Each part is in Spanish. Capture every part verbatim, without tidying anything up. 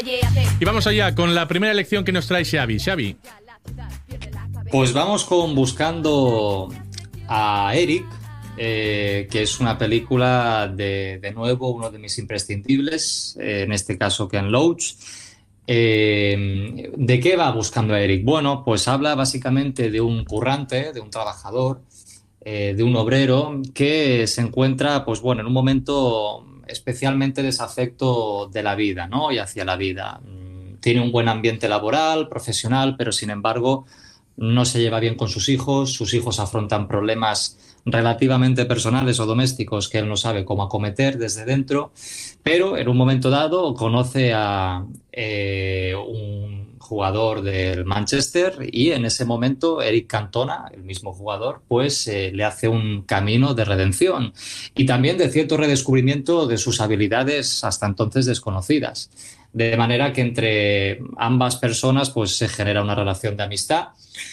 Y vamos allá con la primera elección que nos trae Xavi. Xavi. Pues vamos con Buscando a Eric, eh, que es una película de, de nuevo, uno de mis imprescindibles, eh, en este caso Ken Loach. Eh, ¿De qué va Buscando a Eric? Bueno, pues habla básicamente de un currante, de un trabajador, eh, de un obrero que se encuentra, pues bueno, en un momento especialmente desafecto de la vida, ¿no? Y hacia la vida. Tiene un buen ambiente laboral, profesional, pero sin embargo no se lleva bien con sus hijos. Sus hijos afrontan problemas relativamente personales o domésticos que él no sabe cómo acometer desde dentro, pero en un momento dado conoce a eh, un jugador del Manchester y en ese momento Eric Cantona, el mismo jugador, pues eh, le hace un camino de redención y también de cierto redescubrimiento de sus habilidades hasta entonces desconocidas. De manera que entre ambas personas pues se genera una relación de amistad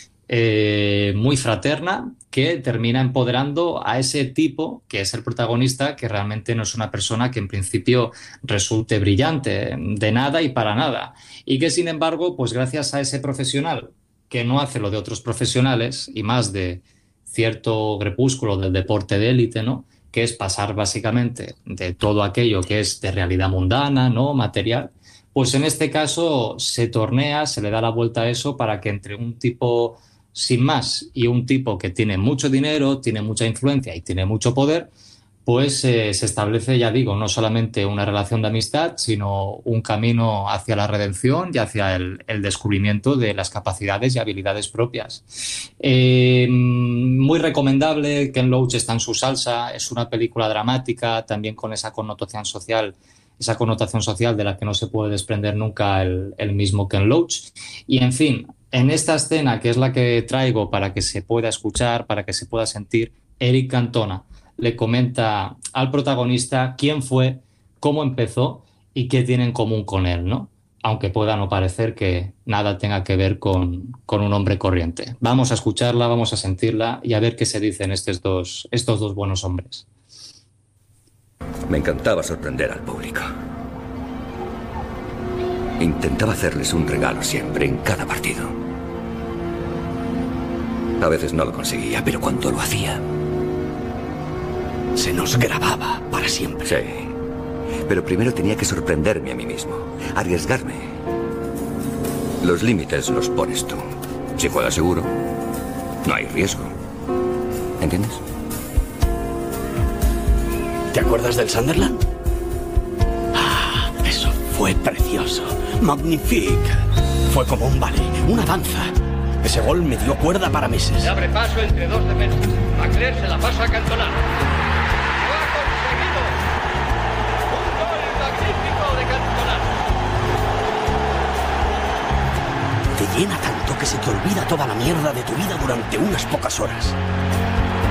eh, muy fraterna que termina empoderando a ese tipo que es el protagonista, que realmente no es una persona que en principio resulte brillante de nada y para nada, y que sin embargo pues gracias a ese profesional que no hace lo de otros profesionales y más de cierto crepúsculo del deporte de élite, ¿no?, que es pasar básicamente de todo aquello que es de realidad mundana, ¿no?, material, pues en este caso se tornea, se le da la vuelta a eso para que entre un tipo sin más y un tipo que tiene mucho dinero, tiene mucha influencia y tiene mucho poder, pues eh, se establece, ya digo, no solamente una relación de amistad, sino un camino hacia la redención y hacia el, el descubrimiento de las capacidades y habilidades propias. Eh, muy recomendable, Ken Loach está en su salsa, es una película dramática, también con esa connotación social esa connotación social de la que no se puede desprender nunca el, el mismo Ken Loach. Y, en fin, en esta escena, que es la que traigo para que se pueda escuchar, para que se pueda sentir, Eric Cantona le comenta al protagonista quién fue, cómo empezó y qué tiene en común con él, ¿no? Aunque pueda no parecer que nada tenga que ver con, con un hombre corriente. Vamos a escucharla, vamos a sentirla y a ver qué se dicen estos dos, estos dos buenos hombres. Me encantaba sorprender al público. Intentaba hacerles un regalo siempre, en cada partido. A veces no lo conseguía, pero cuando lo hacía, se nos grababa para siempre. Sí, pero primero tenía que sorprenderme a mí mismo, arriesgarme. Los límites los pones tú. Si juegas seguro, no hay riesgo. ¿Entiendes? ¿Te acuerdas del Sunderland? Ah, eso fue precioso. Magnifique. Fue como un ballet, una danza. Ese gol me dio cuerda para meses. Se abre paso entre dos defensas. Macler se la pasa a Cantona. ¡Lo ha conseguido! ¡Un gol magnífico de Cantona! Te llena tanto que se te olvida toda la mierda de tu vida durante unas pocas horas.